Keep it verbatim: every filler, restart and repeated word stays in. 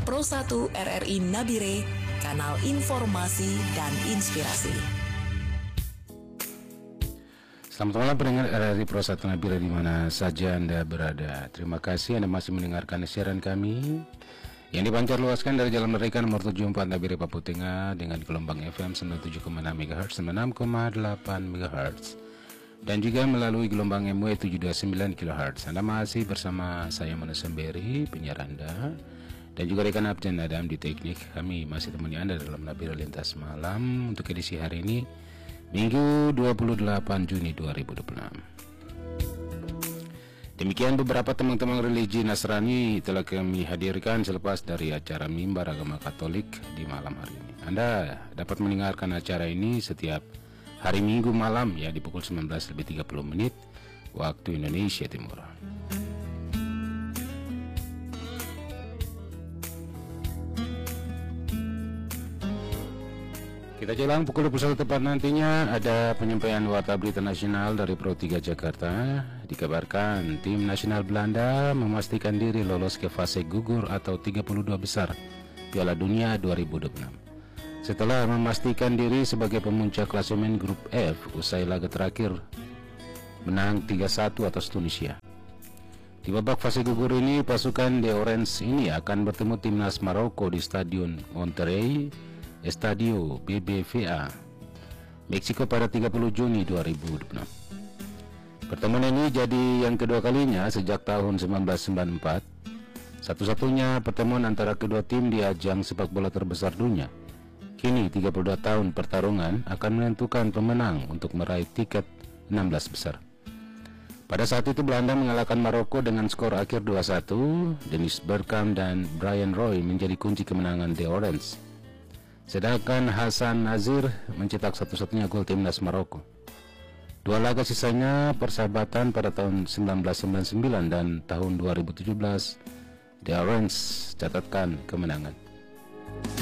Pro satu R R I Nabire, kanal informasi dan inspirasi. Selamat malam pendengar R R I Pro satu Nabire di mana saja Anda berada. Terima kasih Anda masih mendengarkan siaran kami yang dipancar luaskan dari Jalan Merdeka nomor tujuh puluh empat Nabire Papua Tengah dengan gelombang F M sembilan puluh tujuh koma enam megahertz, sembilan puluh enam koma delapan megahertz, dan juga melalui gelombang M W tujuh ratus dua puluh sembilan kilohertz. Anda masih bersama saya Mona Semberi, penyiar Anda, dan juga rekan Abjen Adam di teknik. Kami masih temani Anda dalam Nabire Lintas Malam untuk edisi hari ini, Minggu dua puluh delapan Juni dua ribu dua puluh enam. Demikian beberapa teman-teman religi Nasrani telah kami hadirkan selepas dari acara Mimbar Agama Katolik di malam hari ini. Anda dapat mendengarkan acara ini setiap hari Minggu malam ya di pukul sembilan belas lebih tiga puluh menit waktu Indonesia Timur. Kita jelang pukul dua puluh satu tepat nantinya ada penyampaian warta berita nasional dari Pro tiga Jakarta. Dikabarkan tim nasional Belanda memastikan diri lolos ke fase gugur atau tiga puluh dua besar Piala Dunia dua ribu dua puluh enam. Setelah memastikan diri sebagai pemuncak klasemen grup F usai laga terakhir menang tiga satu atas Tunisia. Di babak fase gugur ini pasukan The Orange ini akan bertemu timnas Maroko di Stadion Monterrey Estadio B B V A Meksiko pada tiga puluh Juni dua ribu dua puluh enam. Pertemuan ini jadi yang kedua kalinya sejak tahun seribu sembilan ratus sembilan puluh empat. Satu-satunya pertemuan antara kedua tim di ajang sepak bola terbesar dunia. Kini tiga puluh dua tahun pertarungan akan menentukan pemenang untuk meraih tiket enam belas besar. Pada saat itu Belanda mengalahkan Maroko dengan skor akhir dua satu. Dennis Bergkamp dan Brian Roy menjadi kunci kemenangan The Orange. Sedangkan Hasan Nazir mencetak satu-satunya gol timnas Maroko. Dua laga sisanya persahabatan pada tahun seribu sembilan ratus sembilan puluh sembilan dan tahun dua ribu tujuh belas, The Orange catatkan kemenangan.